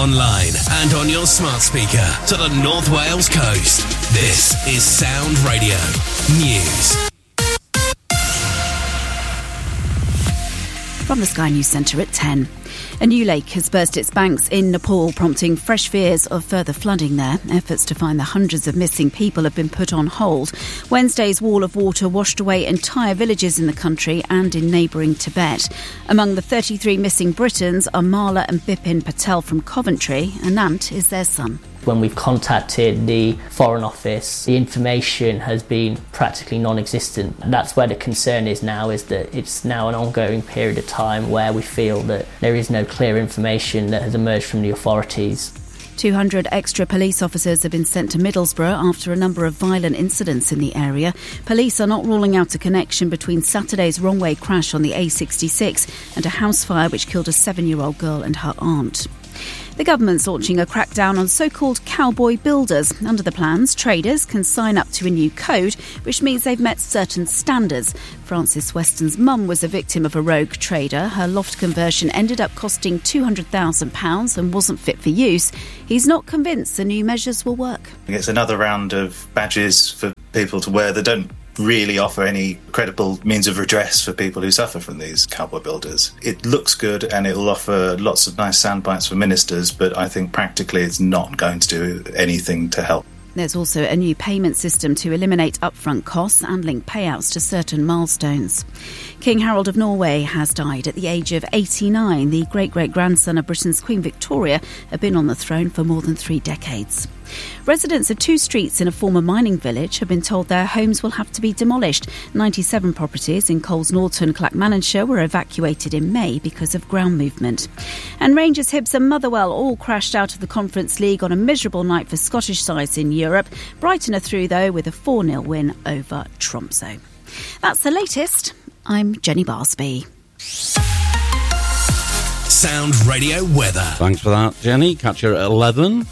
online and on your smart speaker to the North Wales coast. This is Sound Radio News. From the Sky News Centre at 10. A new lake has burst its banks in Nepal, prompting fresh fears of further flooding there. Efforts to find the hundreds of missing people have been put on hold. Wednesday's wall of water washed away entire villages in the country and in neighbouring Tibet. Among the 33 missing Britons are Marla and Bipin Patel from Coventry. Anant is their son. When we've contacted the Foreign Office, the information has been practically non-existent. And that's where the concern is now, is that it's now an ongoing period of time where we feel that there is no clear information that has emerged from the authorities. 200 extra police officers have been sent to Middlesbrough after a number of violent incidents in the area. Police are not ruling out a connection between Saturday's wrong-way crash on the A66 and a house fire which killed a 7-year-old girl and her aunt. The government's launching a crackdown on so-called cowboy builders. Under the plans, traders can sign up to a new code, which means they've met certain standards. Frances Weston's mum was a victim of a rogue trader. Her loft conversion ended up costing £200,000 and wasn't fit for use. He's not convinced the new measures will work. It's another round of badges for people to wear that don't really offer any credible means of redress for people who suffer from these cowboy builders. It looks good and it'll offer lots of nice sound bites for ministers, but I think practically it's not going to do anything to help. There's also a new payment system to eliminate upfront costs and link payouts to certain milestones. King Harold of Norway has died at the age of 89. The great-great-grandson of Britain's Queen Victoria had been on the throne for more than 3 decades. Residents of 2 streets in a former mining village have been told their homes will have to be demolished. 97 properties in Coles Norton, Clackmannanshire were evacuated in May because of ground movement. And Rangers, Hibs and Motherwell all crashed out of the Conference League on a miserable night for Scottish sides in Europe. Brighton are through, though, with a 4-0 win over Tromsø. That's the latest. I'm Jenny Barsby. Sound Radio weather. Thanks for that, Jenny. Catch her at 11.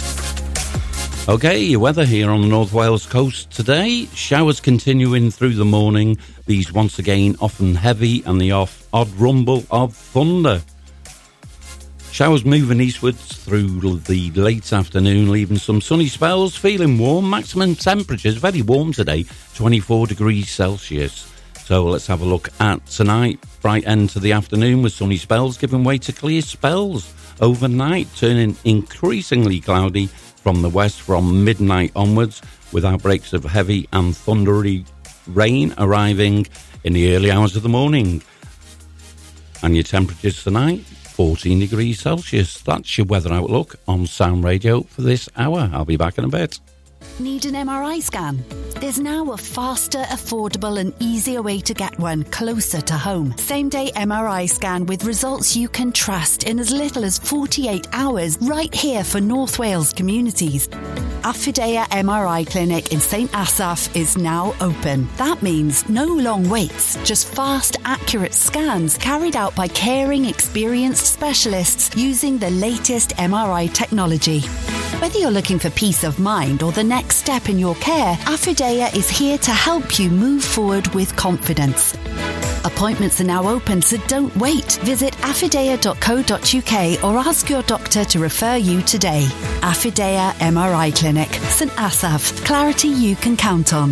OK, your weather here on the North Wales coast today. Showers continuing through the morning. These once again often heavy and the odd rumble of thunder. Showers moving eastwards through the late afternoon, leaving some sunny spells, feeling warm. Maximum temperatures very warm today, 24 degrees Celsius. So let's have a look at tonight. Bright end to the afternoon with sunny spells giving way to clear spells overnight, turning increasingly cloudy from the west from midnight onwards, with outbreaks of heavy and thundery rain arriving in the early hours of the morning. And your temperatures tonight, 14 degrees Celsius. That's your weather outlook on Sound Radio for this hour. I'll be back in a bit. Need an MRI scan? There's now a faster, affordable and easier way to get one closer to home. Same-day MRI scan with results you can trust in as little as 48 hours right here for North Wales communities. Affidea MRI Clinic in St Asaph is now open. That means no long waits, just fast, accurate scans carried out by caring, experienced specialists using the latest MRI technology. Whether you're looking for peace of mind or the next step in your care, Affidea is here to help you move forward with confidence. Appointments are now open, so don't wait. Visit affidea.co.uk or ask your doctor to refer you today. Affidea MRI Clinic, St Asaph. Clarity you can count on.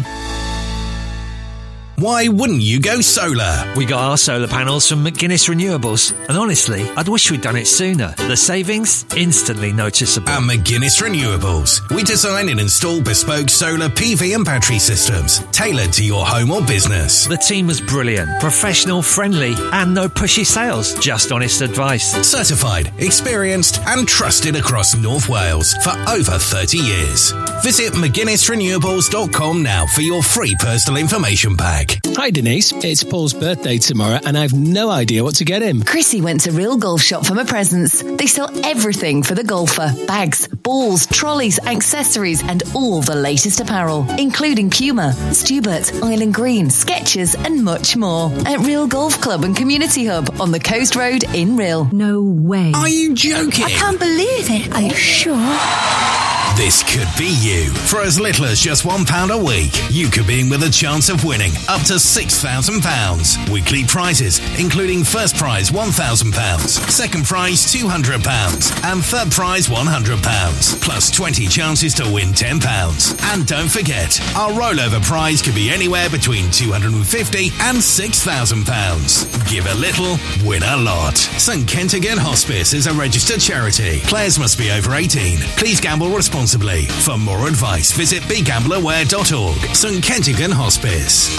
Why wouldn't you go solar? We got our solar panels from McGuinness Renewables, and honestly, I'd wish we'd done it sooner. The savings, instantly noticeable. At McGuinness Renewables, we design and install bespoke solar PV and battery systems tailored to your home or business. The team was brilliant, professional, friendly, and no pushy sales, just honest advice. Certified, experienced, and trusted across North Wales for over 30 years. Visit McGuinnessRenewables.com now for your free personal information pack. Hi Denise, it's Paul's birthday tomorrow and I've no idea what to get him. Chrissy went to Real Golf Shop for my presents. They sell everything for the golfer. Bags, balls, trolleys, accessories and all the latest apparel, including Puma, Stubert, Island Green, Skechers and much more. At Real Golf Club and Community Hub on the Coast Road in Real. No way. Are you joking? I can't believe it. Are you sure? This could be you. For as little as just £1 a week, you could be in with a chance of winning up to £6,000. Weekly prizes, including first prize £1,000, second prize £200, and third prize £100, plus 20 chances to win £10. And don't forget, our rollover prize could be anywhere between £250 and £6,000. Give a little, win a lot. St Kentigern Hospice is a registered charity. Players must be over 18. Please gamble responsibly. For more advice, visit begambleaware.org. St Kentigern Hospice.